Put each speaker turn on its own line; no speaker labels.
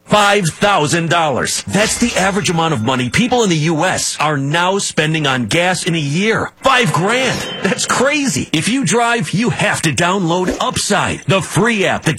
$5,000. That's the average amount of money people in the U.S. are now spending on gas in a year. $5,000. That's crazy. If you drive, you have to download Upside, the free app that